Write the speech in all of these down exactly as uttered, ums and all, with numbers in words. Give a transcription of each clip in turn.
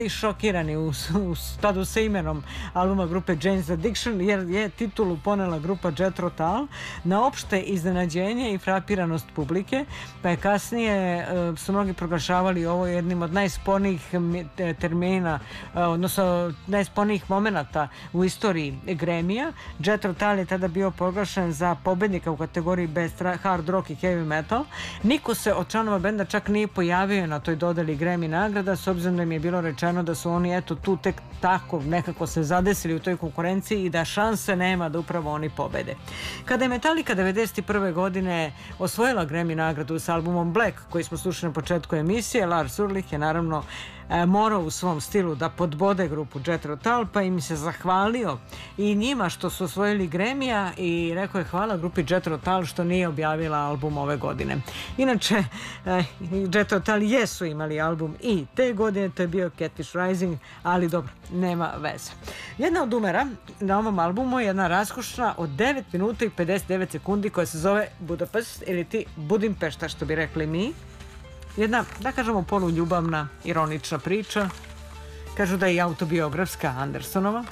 i šokirani u, u skladu sa imenom albuma grupe Jane's Addiction, jer je titulu ponela grupa Jethro Tull na opšte iznenađenje i frapiranost publike, pa je kasnije uh, su mnogi proglašavali ovo jednim od najspornijih termina, uh, odnosno najspornijih momenata u istoriji Grammy-a. Jethro Tull je tada bio proglašen za pobednika u kategoriji Best Hard Rock i Heavy Metal. Niko se od članova benda čak nije pojavio na toj dodeli Grammy nagrada, s obzirom da im je bilo rečeno da su oni eto tu tek tako nekako se zadesili u toj konkurenciji i da šanse nema da upravo oni pobede. Kada je Metallica devedeset prve godine osvojila Grammy nagradu s albumom Black, koji smo slušali na početku emisije, Lars Ulrich je naravno e, morao u svom stilu da podbode grupu Jethro Tull, pa im se zahvalio i njima što su osvojili Grammy-a i rekao je hvala grupi Jethro Tull što nije objavila album ove godine. Inače, e, Jethro Tull jesu imali album i te godine, to je bio Catfish Rising, ali dobro, nema veze. Jedna od numera na ovom albumu je jedna raskošna od devet minuta i pedeset devet sekundi koja se zove Budapest ili ti Budimpešta, što bi rekli mi. Jedna, da kažemo, poluljubavna, ironična priča. Kažu da je i autobiografska Andersonova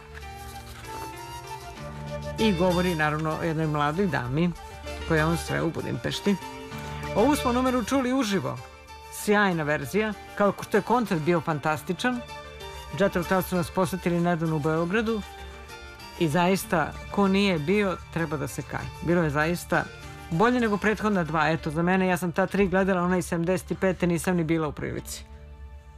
i govori naravno o jednoj mladoj dami koja on sve u Budimpešti. Ovu smo numeru čuli uživo. Sjajna verzija, kao što je koncert bio fantastičan. Jethro Tull su nas posjetili nedavno u Beogradu i zaista, ko nije bio, treba da se kaje. Bilo je zaista bolje nego prethodna dva. Eto, za mene, ja sam ta tri gledala, ona i sedamdeset pete nisam ni bila u prilici.